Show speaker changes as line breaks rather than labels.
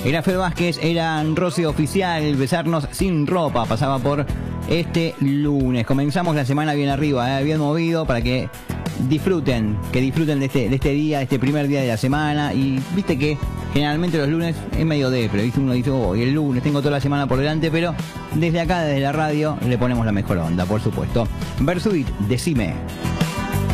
Era Fer Vázquez, era Rocío Oficial, Besarnos sin ropa, pasaba por este lunes. Comenzamos la semana bien arriba, bien movido, para que disfruten de este día, de este primer día de la semana. Y viste que generalmente los lunes es medio depre, ¿viste? Uno dice, oh, el lunes tengo toda la semana por delante, pero desde acá, desde la radio, le ponemos la mejor onda, por supuesto. Versuit, decime.